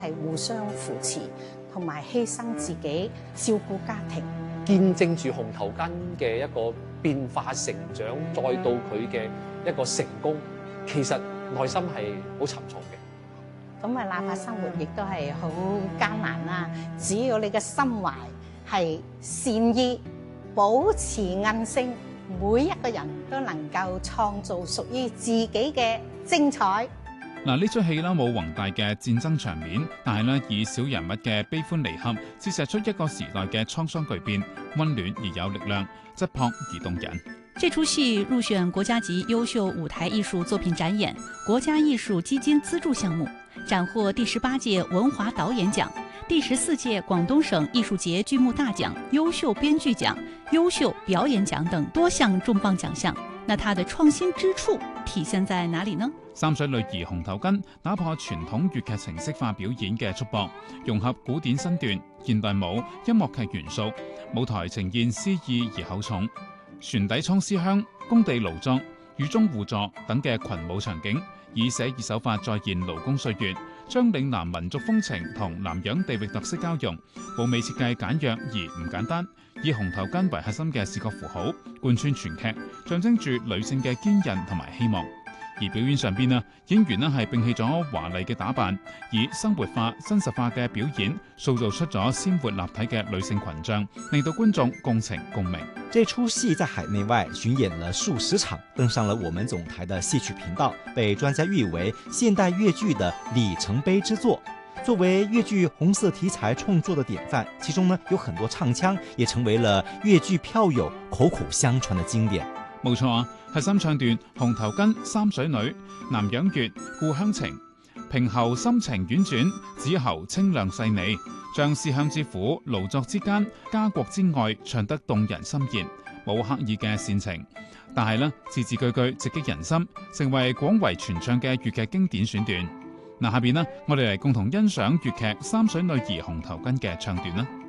係互相扶持，同埋犧牲自己照顧家庭， 見證住紅頭巾嘅一個變化成長，再到佢嘅一個成功，其實內心係好沉重嘅。 咁啊，哪怕生活亦都係好艱難啦。只要你嘅心懷係善意，保持韌性，每一個人都能夠創造屬於自己嘅精彩。 嗱，呢出戲啦冇宏大嘅戰爭場面，但係咧以小人物嘅悲歡離合，折射出一個時代嘅滄桑巨變，溫暖而有力量，質樸而動人。 這出戲入選國家級優秀舞台藝術作品展演國家藝術基金資助項目，斬獲第18屆文華導演獎、第14屆廣東省藝術節劇目大獎、優秀編劇獎、優秀表演獎等多項重磅獎項。那它的創新之處體現在哪裡呢？ 三水女兒紅頭巾打破傳統粵劇程式化表演嘅束縛，融合古典身段、現代舞、音樂劇元素，舞台呈現詩意而厚重。船底倉思鄉、工地勞作、雨中互助等嘅群舞場景，以寫意手法再現勞工歲月，將嶺南民族風情同南洋地域特色交融。舞美設計簡約而唔簡單，以紅頭巾為核心嘅視覺符號，貫穿全劇，象徵住女性嘅堅韌同埋希望。而表演上邊啊，演員呢係摒棄咗華麗嘅打扮，以生活化、真實化嘅表演，塑造出咗鮮活立體嘅女性群像，令到觀眾共情共鳴。 這出戲在海內外巡演了數十場，登上了我們總台的戲曲頻道，被專家譽為現代粵劇的里程碑之作。作為粵劇紅色題材創作的典範，其中呢有很多唱腔，也成為了粵劇票友口口相傳的經典。 冇錯啊，核心唱段紅頭巾、三水女、南洋月、故鄉情、平喉深情婉轉，子喉清亮細膩，將思鄉之苦、勞作之間、家國之愛唱得動人心弦，冇刻意嘅煽情，但係呢字字句句直擊人心，成為廣為傳唱嘅粵劇經典選段。嗱，下邊呢我哋嚟共同欣賞粵劇《三水女兒紅頭巾》嘅唱段啦。